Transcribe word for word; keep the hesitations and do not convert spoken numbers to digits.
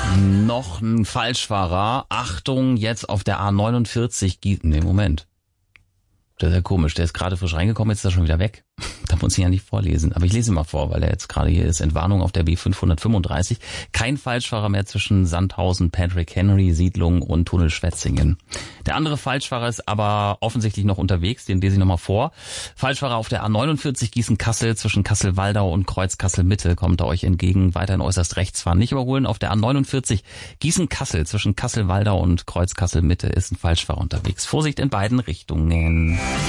Noch ein Falschfahrer. Achtung, jetzt auf der A neunundvierzig. Nee, Moment. Das ist ja komisch. Der ist gerade frisch reingekommen, jetzt ist er schon wieder weg. Da muss ich ja nicht vorlesen. Aber ich lese mal vor, weil er jetzt gerade hier ist. Entwarnung auf der B fünfhundertfünfunddreißig. Kein Falschfahrer mehr zwischen Sandhausen, Patrick Henry, Siedlung und Tunnel Schwetzingen. Der andere Falschfahrer ist aber offensichtlich noch unterwegs. Den lese ich nochmal vor. Falschfahrer auf der A neunundvierzig Gießen-Kassel zwischen Kassel-Waldau und Kreuz-Kassel-Mitte. Kommt er euch entgegen. Weiterhin äußerst rechts fahren. Nicht überholen. Auf der A neunundvierzig Gießen-Kassel zwischen Kassel-Waldau und Kreuz-Kassel-Mitte ist ein Falschfahrer unterwegs. Vorsicht in beiden Richtungen.